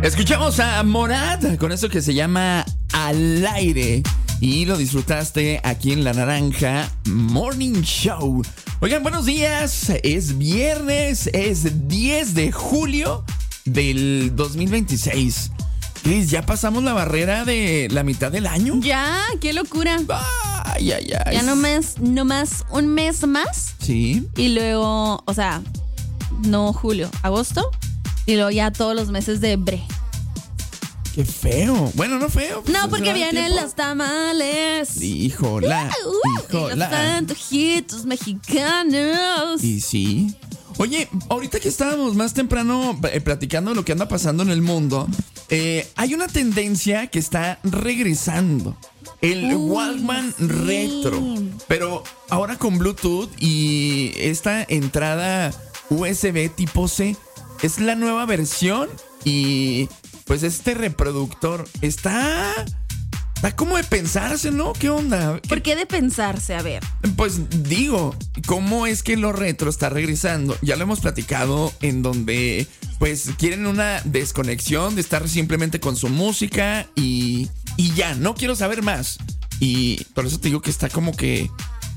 Escuchamos a Morat con eso que se llama Al Aire y lo disfrutaste aquí en La Naranja Morning Show. Oigan, buenos días. Es viernes, es 10 de julio del 2026. Cris, ¿ya pasamos la barrera de la mitad del año? Ya, qué locura. Ay, ay, ay. Ya nomás un mes más. Sí. Y luego, o sea, no julio, agosto. Y luego ya todos los meses de bre. Qué feo. Bueno, no feo. Pues no, porque vienen los tamales. Híjola. Los antojitos mexicanos. Y sí. Oye, ahorita que estábamos más temprano platicando de lo que anda pasando en el mundo, hay una tendencia que está regresando. El Walkman retro. Pero ahora con Bluetooth y esta entrada USB tipo C. Es la nueva versión y pues este reproductor está como de pensarse, ¿no? ¿Qué onda? ¿Por qué de pensarse? A ver. Pues digo, ¿cómo es que lo retro está regresando? Ya lo hemos platicado en donde pues quieren una desconexión de estar simplemente con su música y ya, no quiero saber más. Y por eso te digo que está como que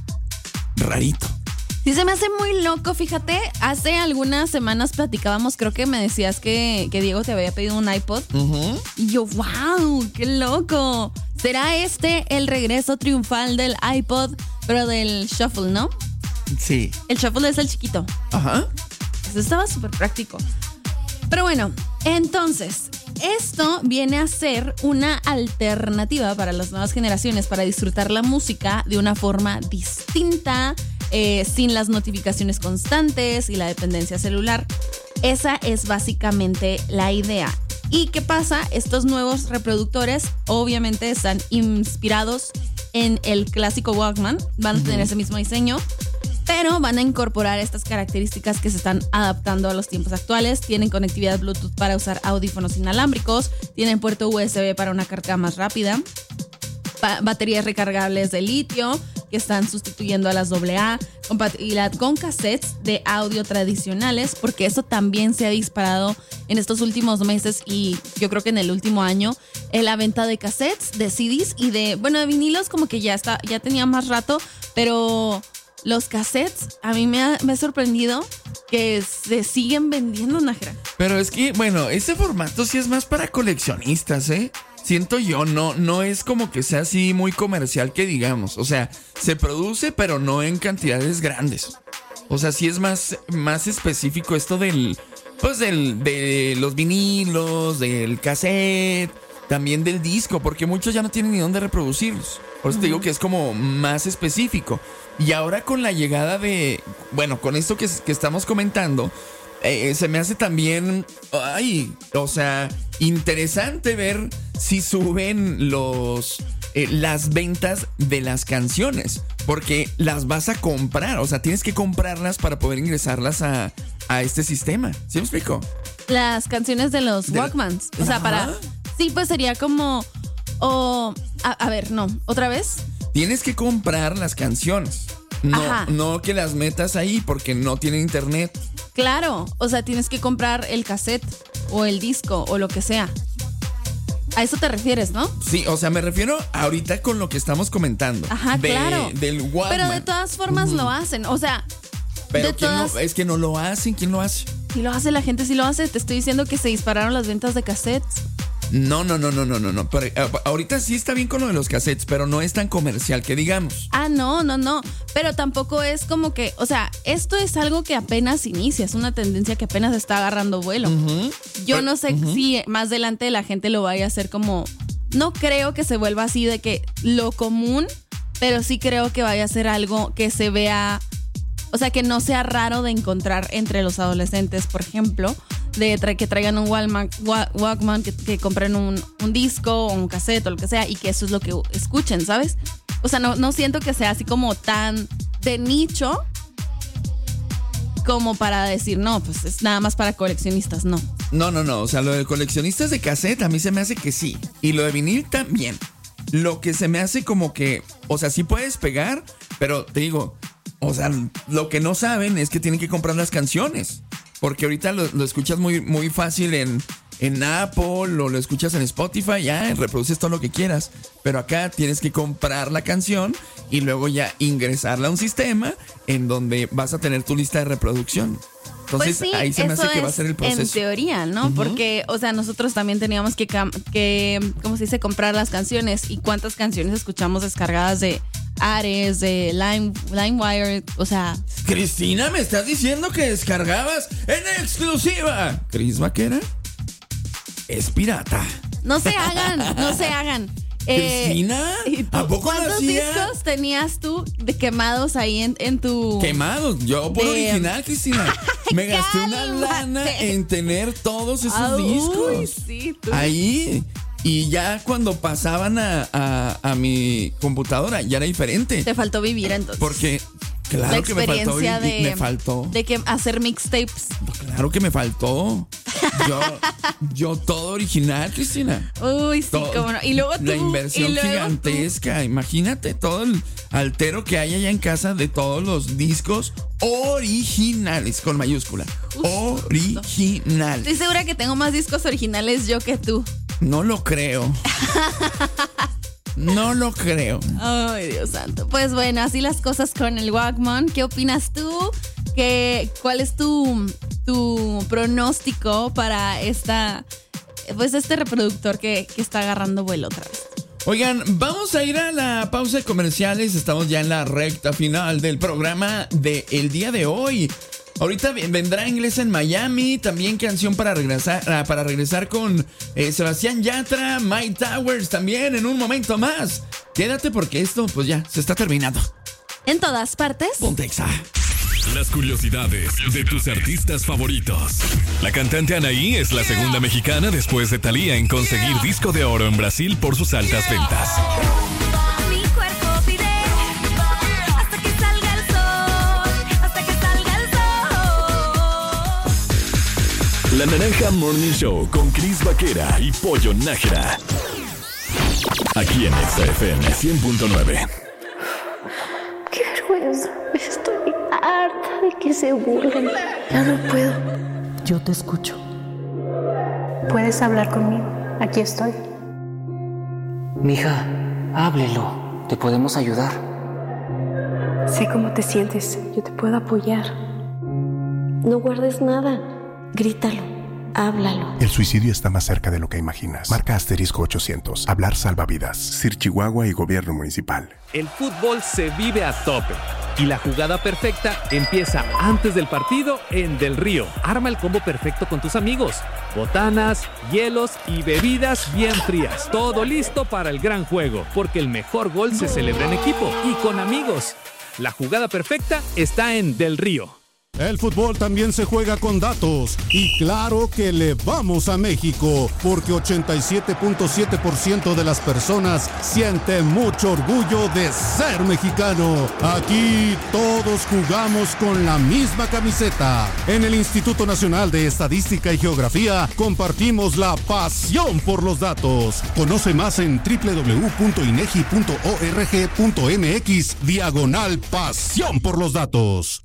rarito. Sí, se me hace muy loco, fíjate. Hace algunas semanas platicábamos, creo que me decías que Diego te había pedido un iPod. Uh-huh. Y yo, wow, qué loco. ¿Será este el regreso triunfal del iPod, pero del Shuffle, no? Sí. El Shuffle es el chiquito. Ajá. Eso estaba súper práctico. Pero bueno, entonces, esto viene a ser una alternativa para las nuevas generaciones para disfrutar la música de una forma distinta, sin las notificaciones constantes y la dependencia celular. Esa es básicamente la idea. ¿Y qué pasa? Estos nuevos reproductores obviamente están inspirados en el clásico Walkman. Van a tener ese mismo diseño, pero van a incorporar estas características que se están adaptando a los tiempos actuales. Tienen conectividad Bluetooth para usar audífonos inalámbricos, tienen puerto USB para una carga más rápida, baterías recargables de litio que están sustituyendo a las AA, compatibilidad con cassettes de audio tradicionales, porque eso también se ha disparado en estos últimos meses y yo creo que en el último año, en la venta de cassettes, de CDs y de vinilos como que ya tenía más rato, pero los cassettes a mí me ha sorprendido que se siguen vendiendo, Nájera. Pero es que, bueno, ese formato sí es más para coleccionistas, ¿eh? Siento yo, no es como que sea así muy comercial que digamos. O sea, se produce, pero no en cantidades grandes. O sea, sí es más específico esto de los vinilos, del cassette, también del disco, porque muchos ya no tienen ni dónde reproducirlos. Por eso te digo que es como más específico. Y ahora con la llegada con esto que estamos comentando, se me hace también, interesante ver si suben las ventas de las canciones, porque las vas a comprar, o sea, tienes que comprarlas para poder ingresarlas a este sistema. ¿Sí me explico? Las canciones de los Walkmans, o sea, sí, pues sería como, a ver, no, ¿otra vez? Tienes que comprar las canciones. No que las metas ahí porque no tiene internet. Claro, o sea, tienes que comprar el cassette o el disco o lo que sea. A eso te refieres, ¿no? Sí, o sea, me refiero ahorita con lo que estamos comentando. Ajá, claro. Del Walkman. Pero de todas formas lo hacen, o sea. Pero es que no lo hacen. ¿Quién lo hace? Sí lo hace, la gente sí lo hace. Te estoy diciendo que se dispararon las ventas de cassettes. No. Pero, ahorita sí está bien con lo de los cassettes, pero no es tan comercial que digamos. No. Pero tampoco es como que, o sea, esto es algo que apenas inicia, es una tendencia que apenas está agarrando vuelo. Yo no sé si más adelante la gente lo vaya a hacer como, no creo que se vuelva así de que lo común, pero sí creo que vaya a ser algo que se vea, o sea, que no sea raro de encontrar entre los adolescentes, por ejemplo, que traigan un Walkman, que compren un disco o un cassette o lo que sea y que eso es lo que escuchen, ¿sabes? O sea, no siento que sea así como tan de nicho como para decir, no, pues es nada más para coleccionistas, no. No, o sea, lo de coleccionistas de cassette a mí se me hace que sí, y lo de vinil también. Lo que se me hace como que, o sea, sí puedes pegar, pero te digo, o sea, lo que no saben es que tienen que comprar las canciones. Porque ahorita lo escuchas muy, muy fácil en Apple o lo escuchas en Spotify, ya reproduces todo lo que quieras. Pero acá tienes que comprar la canción y luego ya ingresarla a un sistema en donde vas a tener tu lista de reproducción. Entonces, pues sí, ahí se me hace que va a ser el proceso. En teoría, ¿no? Porque, o sea, nosotros también teníamos que ¿cómo se dice? Comprar las canciones. ¿Y cuántas canciones escuchamos descargadas de Ares, de LimeWire? O sea... Cristina, ¿me estás diciendo que descargabas en exclusiva? ¿Cris Vaquera? Es pirata. No se hagan. Cristina, ¿a poco ¿cuántos discos tenías tú de quemados ahí en tu... Quemados, yo por original, Cristina. Me gasté una lana en tener todos esos discos. Uy, sí, tú. Ahí. Y ya cuando pasaban a mi computadora, ya era diferente. Te faltó vivir entonces. Porque, claro la que me faltó experiencia me faltó. de que hacer mixtapes. Claro que me faltó. Yo todo original, Cristina. Uy, sí, cómo no. Y luego tú. La inversión gigantesca. Imagínate todo el altero que hay allá en casa de todos los discos originales, con mayúscula. Justo. Original. Estoy segura que tengo más discos originales yo que tú. No lo creo. No lo creo. Ay, Dios santo. Pues bueno, así las cosas con el Walkman. ¿Qué opinas tú? ¿Cuál es tu pronóstico para este reproductor que está agarrando vuelo otra vez? Oigan, vamos a ir a la pausa de comerciales. Estamos ya en la recta final del programa del día de hoy. Ahorita vendrá Inglés en Miami, también canción para regresar con Sebastián Yatra, Mike Towers también en un momento más. Quédate porque esto pues ya se está terminando. En todas partes. Pontexa. Las curiosidades de tus artistas favoritos. La cantante Anaí es la segunda mexicana después de Thalía en conseguir disco de oro en Brasil por sus altas ventas. Mi cuerpo pide hasta que salga el sol, hasta que salga el sol. La Naranja Morning Show con Cris Vaquera y Pollo Nájera. Aquí en XFM 100.9. Qué vergüenza. Estoy harta de que se burlen. Ya no puedo. Yo te escucho. ¿Puedes hablar conmigo? Aquí estoy. Mija, háblelo. Te podemos ayudar. Sé cómo te sientes. Yo te puedo apoyar. No guardes nada. Grítalo. Háblalo. El suicidio está más cerca de lo que imaginas. Marca *800. Hablar salva vidas. Sir Chihuahua y Gobierno Municipal. El fútbol se vive a tope y la jugada perfecta empieza antes del partido en Del Río. Arma el combo perfecto con tus amigos. Botanas, hielos y bebidas bien frías. Todo listo para el gran juego, porque el mejor gol se celebra en equipo y con amigos. La jugada perfecta está en Del Río. El fútbol también se juega con datos y claro que le vamos a México porque 87.7% de las personas siente mucho orgullo de ser mexicano. Aquí todos jugamos con la misma camiseta. En el Instituto Nacional de Estadística y Geografía compartimos la pasión por los datos. Conoce más en www.inegi.org.mx/pasión por los datos.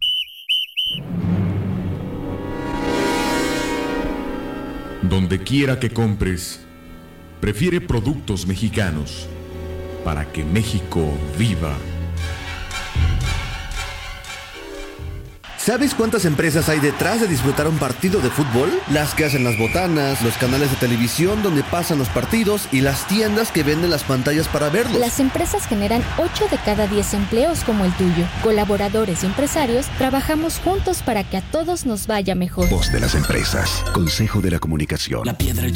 Donde quiera que compres, prefiere productos mexicanos para que México viva. ¿Sabes cuántas empresas hay detrás de disfrutar un partido de fútbol? Las que hacen las botanas, los canales de televisión donde pasan los partidos y las tiendas que venden las pantallas para verlos. Las empresas generan 8 de cada 10 empleos como el tuyo. Colaboradores y empresarios trabajamos juntos para que a todos nos vaya mejor. Voz de las empresas. Consejo de la Comunicación. La piedra